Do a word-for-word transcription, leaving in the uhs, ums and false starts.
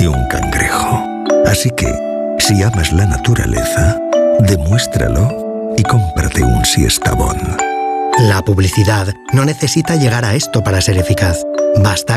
ni un cangrejo. Así que, si amas la naturaleza, demuéstralo y cómprate un Siestabón. La publicidad no necesita llegar a esto para ser eficaz. Basta